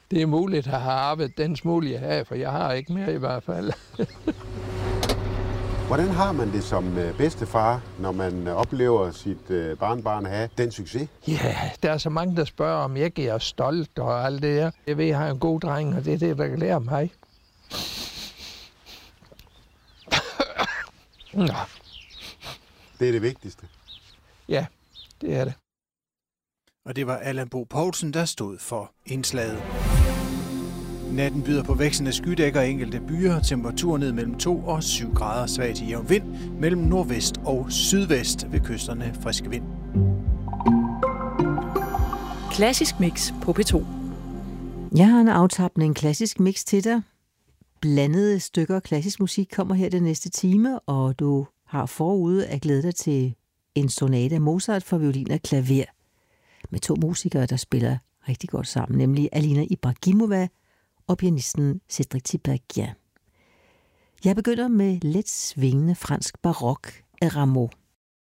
Det er muligt at have arbejdet den smule, jeg har, for jeg har ikke mere i hvert fald. Hvordan har man det som bedstefar, når man oplever sit barnbarn have den succes? Ja, der er så mange, der spørger, om jeg ikke er stolt og alt det der. Jeg ved, jeg har en god dreng, og det er det, der kan lære mig. Det er det vigtigste. Ja, det er det. Og det var Allan Bo Poulsen, der stod for indslaget. Natten byder på vækstende skydækker og enkelte byer. Temperatur ned mellem 2 og 7 grader. Svag til jævn vind mellem nordvest og sydvest. Ved kysterne frisk vind. Klassisk mix på P2. Jeg har en aftapning klassisk mix til dig. Blandede stykker klassisk musik kommer her den næste time, og du har forude at glæde dig til en sonate af Mozart for violin og klaver. Med 2 musikere, der spiller rigtig godt sammen, nemlig Alina Ibragimova og pianisten Cédric Tiberghien. Jeg begynder med let svingende fransk barok af Rameau.